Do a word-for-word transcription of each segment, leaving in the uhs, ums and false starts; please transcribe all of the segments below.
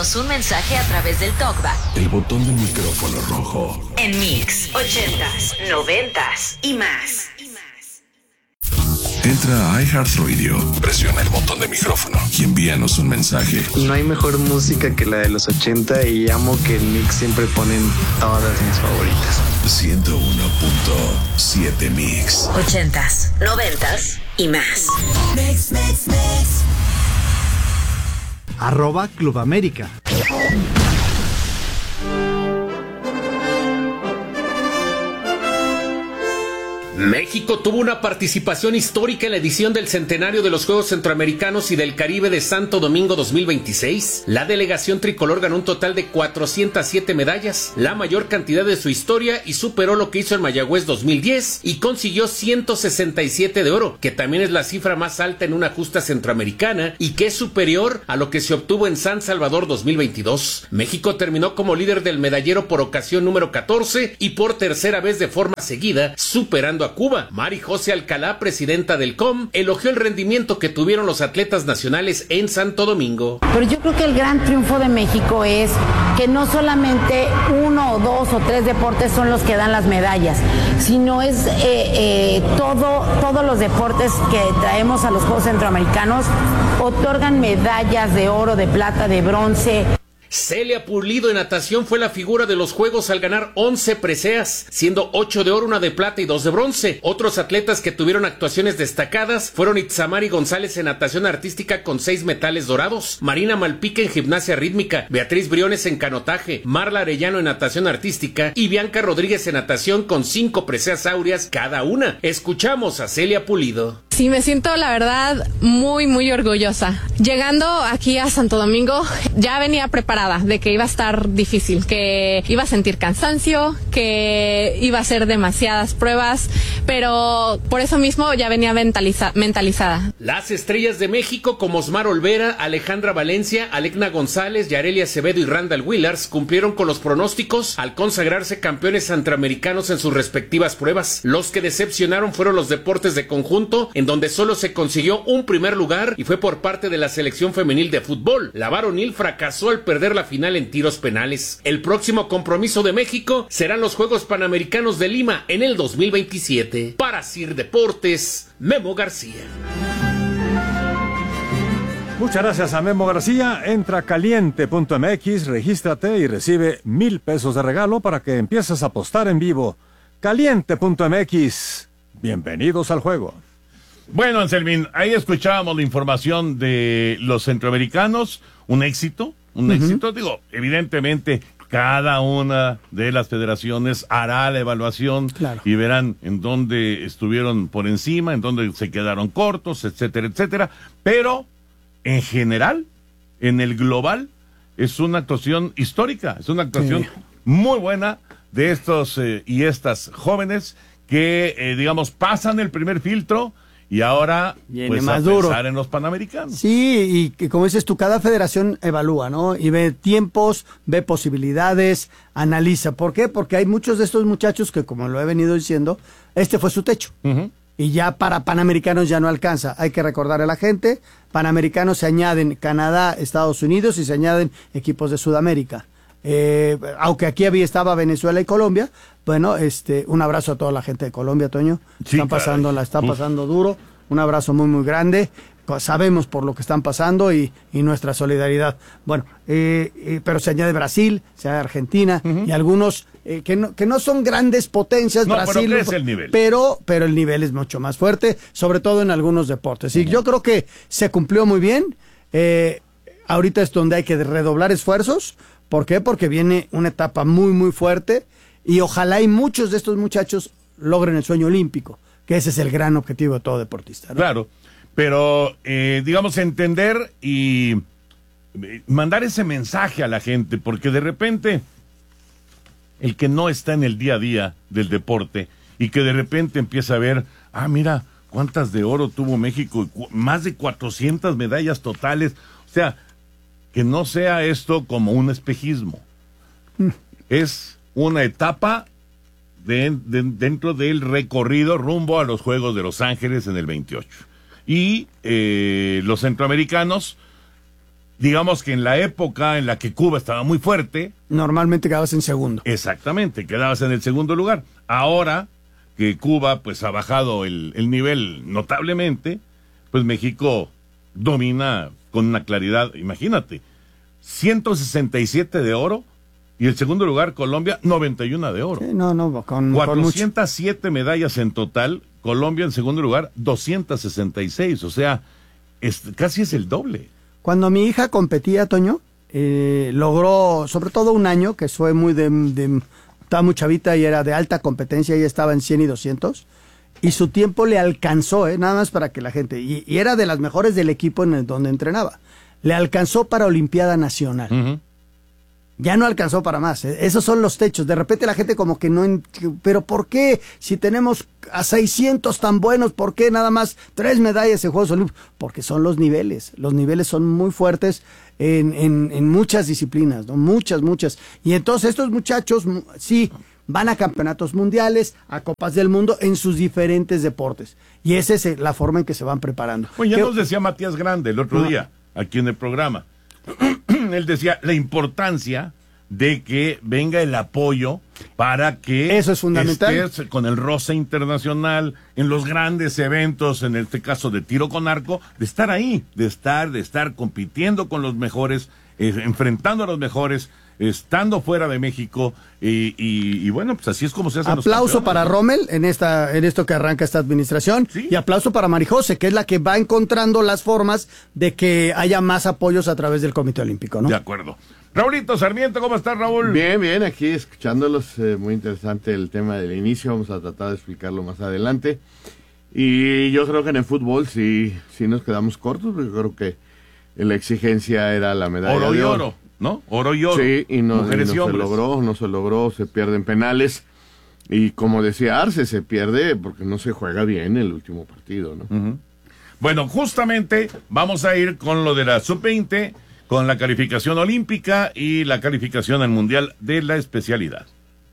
Envíanos un mensaje a través del TalkBack. El botón del micrófono rojo. En Mix, ochentas, noventas y más. Entra a iHeartRadio, presiona el botón de micrófono y envíanos un mensaje. No hay mejor música que la de los ochenta y amo que en Mix siempre ponen todas mis favoritas. ciento uno punto siete Mix. Ochentas, noventas y más. Mix, mix, mix. Arroba Club América. México tuvo una participación histórica en la edición del centenario de los Juegos Centroamericanos y del Caribe de Santo Domingo dos mil veintiséis. La delegación tricolor ganó un total de cuatrocientas siete medallas, la mayor cantidad de su historia, y superó lo que hizo en Mayagüez dos mil diez y consiguió ciento sesenta y siete de oro, que también es la cifra más alta en una justa centroamericana y que es superior a lo que se obtuvo en San Salvador dos mil veintidós. México terminó como líder del medallero por ocasión número catorce y por tercera vez de forma seguida, superando a Cuba. Mari José Alcalá, presidenta del C O M, elogió el rendimiento que tuvieron los atletas nacionales en Santo Domingo. Pero yo creo que el gran triunfo de México es que no solamente uno o dos o tres deportes son los que dan las medallas, sino es eh, eh, todo, todos los deportes que traemos a los Juegos Centroamericanos otorgan medallas de oro, de plata, de bronce. Celia Pulido en natación fue la figura de los Juegos al ganar once preseas, siendo ocho de oro, una de plata y dos de bronce. Otros atletas que tuvieron actuaciones destacadas fueron Itzamari González en natación artística con seis metales dorados, Marina Malpica en gimnasia rítmica, Beatriz Briones en canotaje, Marla Arellano en natación artística y Bianca Rodríguez en natación con cinco preseas áureas cada una. Escuchamos a Celia Pulido. Sí, me siento la verdad muy, muy orgullosa. Llegando aquí a Santo Domingo, ya venía preparada de que iba a estar difícil, que iba a sentir cansancio, que iba a ser demasiadas pruebas, pero por eso mismo ya venía mentaliza- mentalizada. Las estrellas de México como Osmar Olvera, Alejandra Valencia, Alecna González, Yarelia Acevedo y Randall Willars cumplieron con los pronósticos al consagrarse campeones centroamericanos en sus respectivas pruebas. Los que decepcionaron fueron los deportes de conjunto, en donde solo se consiguió un primer lugar y fue por parte de la selección femenil de fútbol. La varonil fracasó al perder la final en tiros penales. El próximo compromiso de México serán los Juegos Panamericanos de Lima en el dos mil veintisiete. Para Sir Deportes, Memo García. Muchas gracias a Memo García. Entra a caliente punto m x, regístrate y recibe mil pesos de regalo para que empieces a apostar en vivo. caliente punto m x. Bienvenidos al juego. Bueno, Anselmín, ahí escuchábamos la información de los centroamericanos. Un éxito, un uh-huh. éxito. Digo, evidentemente, cada una de las federaciones hará la evaluación claro. y verán en dónde estuvieron por encima, en dónde se quedaron cortos, etcétera, etcétera. Pero, en general, en el global, es una actuación histórica, es una actuación sí. muy buena de estos eh, y estas jóvenes que, eh, digamos, pasan el primer filtro. Y ahora, Viene pues, más a duro. pensar en los Panamericanos. Sí, y que como dices tú, cada federación evalúa, ¿no? Y ve tiempos, ve posibilidades, analiza. ¿Por qué? Porque hay muchos de estos muchachos que, como lo he venido diciendo, este fue su techo. Uh-huh. Y ya para Panamericanos ya no alcanza. Hay que recordar a la gente, Panamericanos se añaden Canadá, Estados Unidos y se añaden equipos de Sudamérica. Eh, aunque aquí había estaba Venezuela y Colombia, bueno, este, un abrazo a toda la gente de Colombia, Toño. Sí, están pasando, la están pasando duro. Un abrazo muy, muy grande. Sabemos por lo que están pasando y, y nuestra solidaridad. Bueno, eh, eh, pero se añade Brasil, se añade Argentina uh-huh. y algunos eh, que, no, que no son grandes potencias. No, Brasil, pero crece el nivel. Pero, pero el nivel es mucho más fuerte, sobre todo en algunos deportes. Y uh-huh. yo creo que se cumplió muy bien. Eh, ahorita es donde hay que redoblar esfuerzos. ¿Por qué? Porque viene una etapa muy, muy fuerte y ojalá y muchos de estos muchachos logren el sueño olímpico, que ese es el gran objetivo de todo deportista, ¿no? Claro, pero eh, digamos entender y mandar ese mensaje a la gente, porque de repente el que no está en el día a día del deporte y que de repente empieza a ver, ah, mira, cuántas de oro tuvo México, más de cuatrocientas medallas totales, o sea, que no sea esto como un espejismo. Mm. Es una etapa de, de, dentro del recorrido rumbo a los Juegos de Los Ángeles en el veintiocho. Y eh, los centroamericanos digamos que en la época en la que Cuba estaba muy fuerte, normalmente quedabas en segundo. Exactamente, quedabas en el segundo lugar. Ahora que Cuba pues ha bajado el, el nivel notablemente, pues México domina con una claridad, imagínate, ciento sesenta y siete de oro y el segundo lugar Colombia noventa y uno de oro. Sí, no, no, con cuatrocientas siete medallas en total, Colombia en segundo lugar doscientas sesenta y seis, o sea, es, casi es el doble. Cuando mi hija competía, Toño, eh, logró, sobre todo un año, que fue muy de, de, estaba muy chavita y era de alta competencia, ella estaba en cien y doscientos, y su tiempo le alcanzó, eh, nada más para que la gente, y, y era de las mejores del equipo en el, donde entrenaba, le alcanzó para Olimpiada Nacional. Uh-huh. Ya no alcanzó para más, eh. Esos son los techos. De repente la gente como que no... ¿Pero por qué? Si tenemos a seiscientos tan buenos, ¿por qué nada más tres medallas en Juegos Olímpicos? Porque son los niveles. Los niveles son muy fuertes en, en, en muchas disciplinas, ¿no? Muchas, muchas. Y entonces estos muchachos, sí, van a campeonatos mundiales, a Copas del Mundo, en sus diferentes deportes. Y esa es la forma en que se van preparando. Pues ya ¿Qué? Nos decía Matías Grande el otro no. día, aquí en el programa. Él decía la importancia de que venga el apoyo para que eso es fundamental, estés con el roce internacional en los grandes eventos, en este caso de tiro con arco, de estar ahí, de estar, de estar compitiendo con los mejores, eh, enfrentando a los mejores, estando fuera de México y, y, y bueno, pues así es como se hace. Aplauso para Rommel en esta en esto que arranca esta administración, ¿sí? Y aplauso para Marijose, que es la que va encontrando las formas de que haya más apoyos a través del Comité Olímpico, ¿no? De acuerdo. Raulito Sarmiento, ¿cómo estás, Raúl? Bien, bien, aquí escuchándolos, eh, muy interesante el tema del inicio, vamos a tratar de explicarlo más adelante. Y yo creo que en el fútbol sí, sí nos quedamos cortos, porque creo que la exigencia era la medalla oro de oro. y oro. ¿No? Oro y oro. Sí, y no, Mujeres y no y se hombres. logró, no se logró, se pierden penales. Y como decía Arce, se pierde porque no se juega bien el último partido, ¿no? Uh-huh. Bueno, justamente vamos a ir con lo de la sub veinte, con la calificación olímpica y la calificación al Mundial de la especialidad.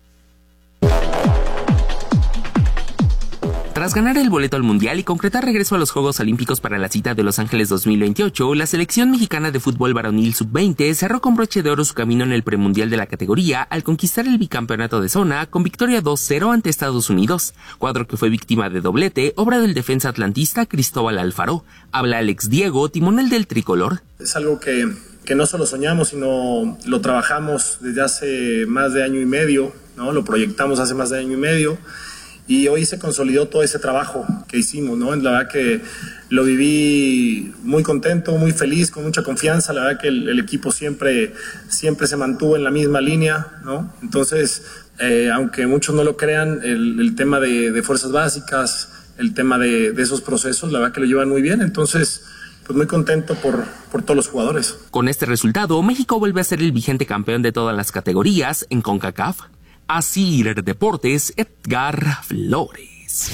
Tras ganar el boleto al Mundial y concretar regreso a los Juegos Olímpicos para la cita de Los Ángeles dos mil veintiocho, la selección mexicana de fútbol varonil sub veinte cerró con broche de oro su camino en el premundial de la categoría al conquistar el bicampeonato de zona con victoria dos cero ante Estados Unidos, cuadro que fue víctima de doblete, obra del defensa atlantista Cristóbal Alfaro. Habla Alex Diego, timonel del tricolor. Es algo que, que no solo soñamos, sino lo trabajamos desde hace más de año y medio, ¿no? Lo proyectamos hace más de año y medio. Y hoy se consolidó todo ese trabajo que hicimos, ¿no? La verdad que lo viví muy contento, muy feliz, con mucha confianza. La verdad que el, el equipo siempre, siempre se mantuvo en la misma línea, ¿no? Entonces, eh, aunque muchos no lo crean, el, el tema de, de fuerzas básicas, el tema de, de esos procesos, la verdad que lo llevan muy bien. Entonces, pues muy contento por, por todos los jugadores. Con este resultado, México vuelve a ser el vigente campeón de todas las categorías en CONCACAF. Asir Deportes, Edgar Flores.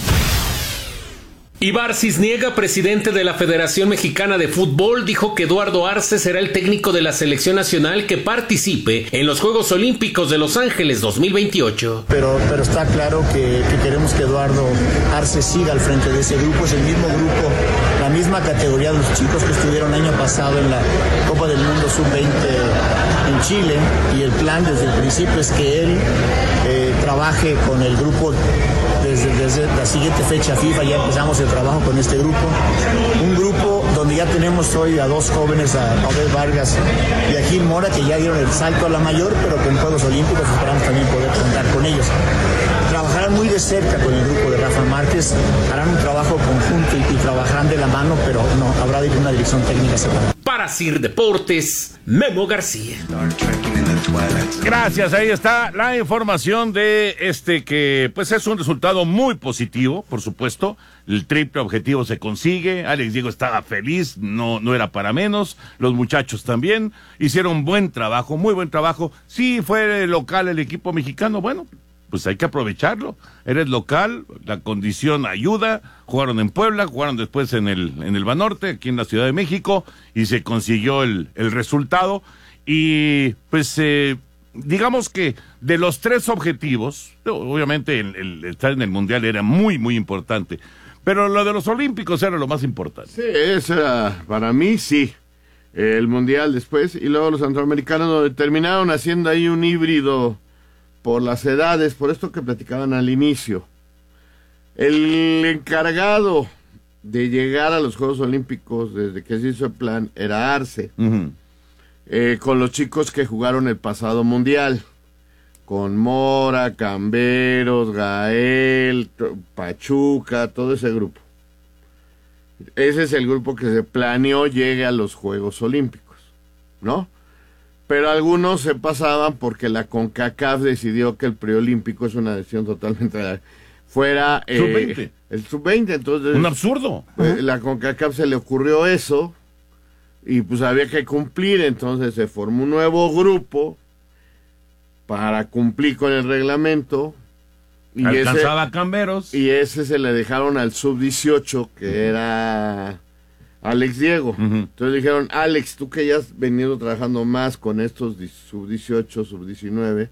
Ibar Cisniega, presidente de la Federación Mexicana de Fútbol, dijo que Eduardo Arce será el técnico de la selección nacional que participe en los Juegos Olímpicos de Los Ángeles dos mil veintiocho. Pero, pero está claro que, que queremos que Eduardo Arce siga al frente de ese grupo, es el mismo grupo, la misma categoría de los chicos que estuvieron el año pasado en la Copa del Mundo sub veinte en Chile, y el plan desde el principio es que él eh, trabaje con el grupo. Desde, desde la siguiente fecha FIFA ya empezamos el trabajo con este grupo, un grupo donde ya tenemos hoy a dos jóvenes, a Abel Vargas y a Gil Mora, que ya dieron el salto a la mayor, pero que en Juegos Olímpicos esperamos también poder contar con ellos. Trabajarán muy de cerca con el grupo de Rafa Márquez, harán un trabajo conjunto y, y trabajarán de la mano, pero no, habrá de ir una dirección técnica separada. Para Sir Deportes, Memo García. Gracias, ahí está la información de este que pues es un resultado muy positivo, por supuesto. El triple objetivo se consigue, Alex Diego estaba feliz, no, no era para menos, los muchachos también hicieron buen trabajo, muy buen trabajo. Sí, fue local el equipo mexicano, bueno, pues hay que aprovecharlo. Eres local, la condición ayuda, jugaron en Puebla, jugaron después en el, en el Banorte, aquí en la Ciudad de México, y se consiguió el, el resultado. Y pues eh, digamos que de los tres objetivos, obviamente el, el estar en el Mundial era muy, muy importante, pero lo de los Olímpicos era lo más importante. Sí, eso era, para mí sí, el Mundial después, y luego los centroamericanos donde terminaron haciendo ahí un híbrido por las edades, por esto que platicaban al inicio. El encargado de llegar a los Juegos Olímpicos desde que se hizo el plan era Arce, uh-huh. eh, con los chicos que jugaron el pasado Mundial, con Mora, Camberos, Gael, Pachuca, todo ese grupo. Ese es el grupo que se planeó llegue a los Juegos Olímpicos, ¿no? Pero algunos se pasaban porque la CONCACAF decidió que el preolímpico es una decisión totalmente fuera eh, sub veinte. El sub veinte, entonces un absurdo. Eh, la CONCACAF se le ocurrió eso y pues había que cumplir, entonces se formó un nuevo grupo para cumplir con el reglamento. Y alcanzaba ese, Camberos. Y ese se le dejaron al sub dieciocho, que uh-huh. era Alex Diego. Uh-huh. Entonces dijeron, Alex, tú que ya has venido trabajando más con estos sub dieciocho, sub diecinueve,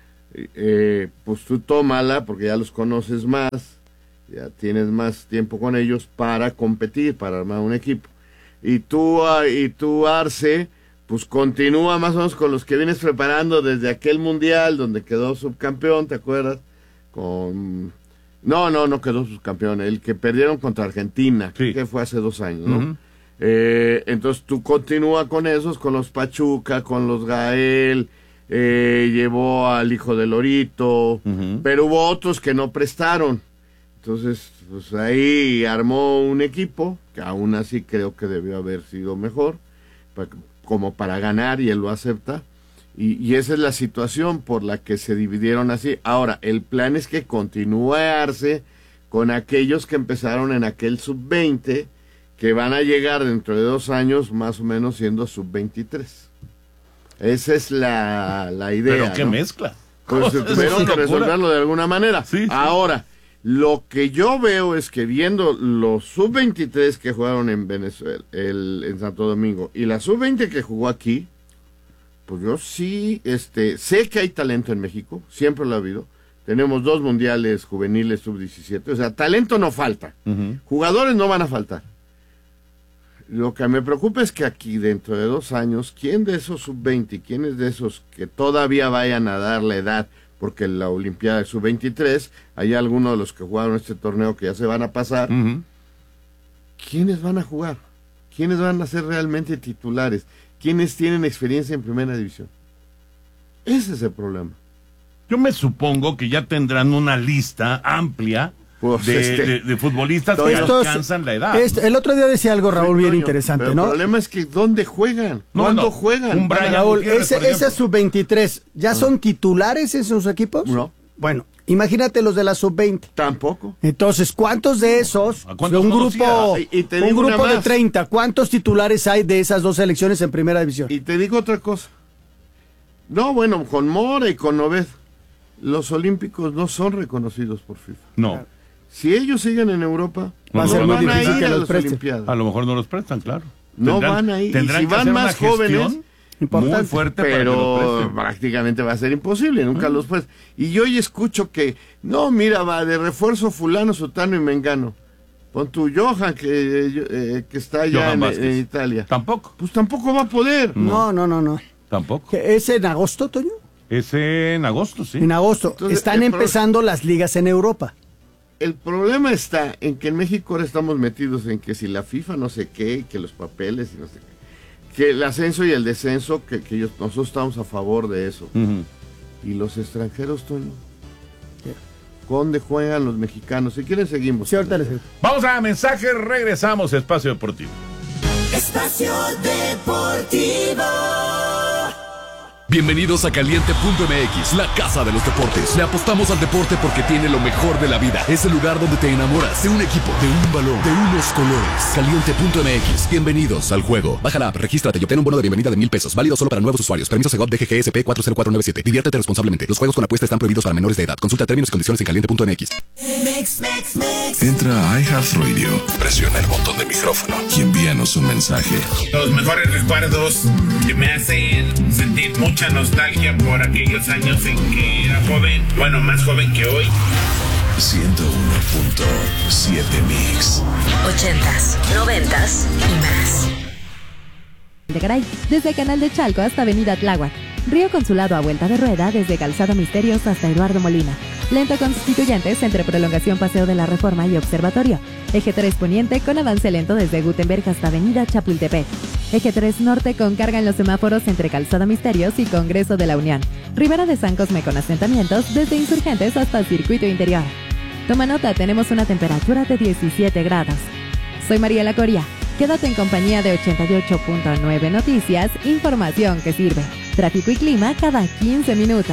eh, pues tú tómala, porque ya los conoces más, ya tienes más tiempo con ellos para competir, para armar un equipo. Y tú, y tú Arce, pues continúa más o menos con los que vienes preparando desde aquel mundial donde quedó subcampeón, ¿te acuerdas? Con no, no, no quedó subcampeón, el que perdieron contra Argentina, sí. que fue hace dos años, ¿no? Uh-huh. Eh, entonces tú continúa con esos, con los Pachuca, con los Gael, eh, llevó al hijo de Lorito, uh-huh. pero hubo otros que no prestaron. Entonces, pues ahí armó un equipo, que aún así creo que debió haber sido mejor, para, como para ganar, y él lo acepta. Y, y esa es la situación por la que se dividieron así. Ahora, el plan es que continúe Arce con aquellos que empezaron en aquel sub veinte, que van a llegar dentro de dos años más o menos siendo sub veintitrés. Esa es la, la idea. Pero qué ¿no? mezcla. Pues tuvieron que resolverlo de alguna manera. Sí, sí. Ahora, lo que yo veo es que viendo los sub veintitrés que jugaron en Venezuela, el, en Santo Domingo, y la sub veinte que jugó aquí, pues yo sí, este, sé que hay talento en México, siempre lo ha habido. Tenemos dos mundiales juveniles sub diecisiete, o sea, talento no falta. Uh-huh. Jugadores no van a faltar. Lo que me preocupa es que aquí, dentro de dos años, ¿quién de esos sub veinte y quién es de esos que todavía vayan a dar la edad? Porque en la Olimpiada de sub veintitrés, hay algunos de los que jugaron este torneo que ya se van a pasar. Uh-huh. ¿Quiénes van a jugar? ¿Quiénes van a ser realmente titulares? ¿Quiénes tienen experiencia en primera división? Ese es el problema. Yo me supongo que ya tendrán una lista amplia pues de, este, de, de futbolistas que alcanzan la edad. Este, el otro día decía algo Raúl sí, bien coño, interesante, pero ¿no? El problema es que ¿dónde juegan? No, ¿Cuándo no, juegan? Un Brian Raúl, ese, ese sub veintitrés, ¿ya ah. son titulares en sus equipos? No. Bueno, imagínate los de la sub veinte. Tampoco. Entonces, ¿cuántos de esos, de un grupo, y, y un grupo de treinta, cuántos titulares hay de esas dos selecciones en primera división? Y te digo otra cosa. No, bueno, con Mora y con Noved, los olímpicos no son reconocidos por FIFA. No. Claro. Si ellos siguen en Europa, va a ser muy difícil que los presten. A lo mejor no los prestan, claro. No tendrán, van ahí. Y si van más jóvenes, muy fuerte, pero prácticamente va a ser imposible, nunca ah. los puedes. Y yo hoy escucho que, no, mira, va de refuerzo fulano, sutano y mengano. Pon tu Johan, que, eh, que está allá en, en Italia. Tampoco. Pues tampoco va a poder. No, no, no, no. Tampoco. ¿Es en agosto, Toño? Es en agosto, sí. En agosto. Entonces, están empezando pro... las ligas en Europa. El problema está en que en México ahora estamos metidos en que si la FIFA no sé qué, que los papeles y no sé qué, que el ascenso y el descenso, que, que yo, nosotros estamos a favor de eso. Uh-huh. Y los extranjeros, Toño, ¿dónde juegan los mexicanos? Si quieren seguimos. Sí, ahorita les... Vamos a mensaje, regresamos a Espacio Deportivo. Espacio Deportivo. Bienvenidos a Caliente punto M X, la casa de los deportes. Le apostamos al deporte porque tiene lo mejor de la vida. Es el lugar donde te enamoras de un equipo, de un balón, de unos colores. Caliente punto M X, bienvenidos al juego. Baja la app, regístrate y obtén un bono de bienvenida de mil pesos. Válido solo para nuevos usuarios. Permiso Segov D G G S P cuatro cero cuatro nueve siete. Diviértete responsablemente. Los juegos con apuesta están prohibidos para menores de edad. Consulta términos y condiciones en Caliente punto M X. Mix, mix, mix. Entra a iHeartRadio, presiona el botón de micrófono y envíanos un mensaje. Los mejores recuerdos que me hacen sentir mucha nostalgia por aquellos años en que era joven, bueno, más joven que hoy. ciento uno punto siete Mix. Ochentas, noventas y más. de Garay, desde Canal de Chalco hasta Avenida Tláhuac. Río Consulado a vuelta de rueda desde Calzada Misterios hasta Eduardo Molina. Lento Constituyentes entre Prolongación Paseo de la Reforma y Observatorio. Eje tres Poniente con avance lento desde Gutenberg hasta Avenida Chapultepec. Eje tres Norte con carga en los semáforos entre Calzada Misterios y Congreso de la Unión. Ribera de San Cosme con asentamientos desde Insurgentes hasta Circuito Interior. Toma nota, tenemos una temperatura de diecisiete grados. Soy Mariela Coria. Quédate en compañía de ochenta y ocho punto nueve Noticias, información que sirve. Tráfico y clima cada quince minutos.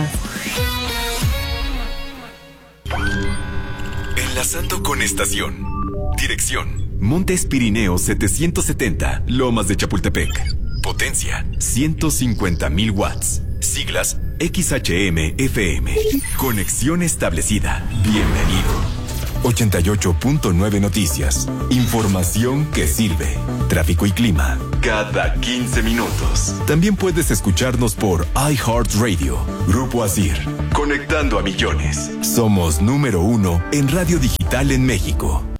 Enlazando con estación. Dirección: Montes Pirineos setecientos setenta, Lomas de Chapultepec. Potencia: ciento cincuenta mil watts. Siglas: X H M F M. Conexión establecida. Bienvenido. ochenta y ocho punto nueve Noticias. Información que sirve. Tráfico y clima cada quince minutos. También puedes escucharnos por iHeartRadio. Grupo Asir. Conectando a millones. Somos número uno en radio digital en México.